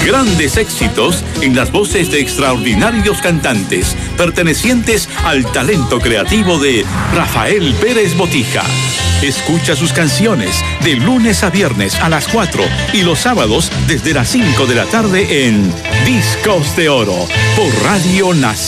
Grandes éxitos en las voces de extraordinarios cantantes pertenecientes al talento creativo de Rafael Pérez Botija. Escucha sus canciones de lunes a viernes a las 4 y los sábados desde las 5 de la tarde en Discos de Oro por Radio Nacional.